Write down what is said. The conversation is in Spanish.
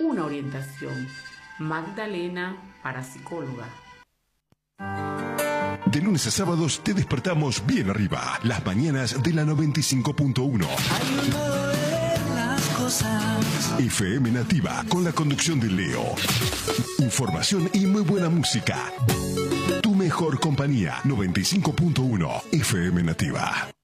una orientación. Magdalena, parapsicóloga. De lunes a sábados te despertamos bien arriba. Las mañanas de la 95.1. FM Nativa, con la conducción de Leo. Información y muy buena música. Tu mejor compañía, 95.1 FM Nativa.